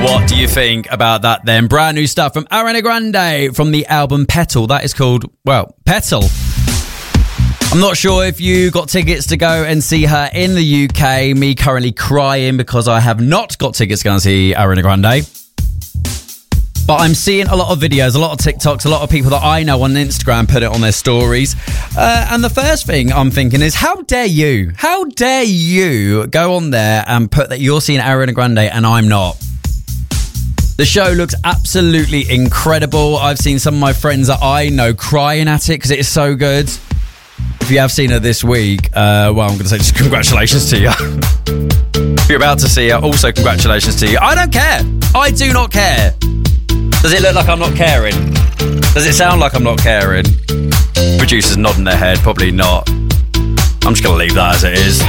What do you think about that then? Brand new stuff from Ariana Grande from the album Petal. That is called, well, Petal. I'm not sure if you got tickets to go and see her in the UK. Me currently crying because I have not got tickets to go and see Ariana Grande. But I'm seeing a lot of videos, a lot of TikToks, a lot of people that I know on Instagram put it on their stories. And the first thing I'm thinking is, how dare you? How dare you go on there and put that you're seeing Ariana Grande and I'm not? The show looks absolutely incredible. I've seen some of my friends that I know crying at it because it is so good. If you have seen her this week, well, I'm going to say just congratulations to you. If you're about to see her, also congratulations to you. I don't care. I do not care. Does it look like I'm not caring? Does it sound like I'm not caring? Producers nodding their head, probably not. I'm just going to leave that as it is.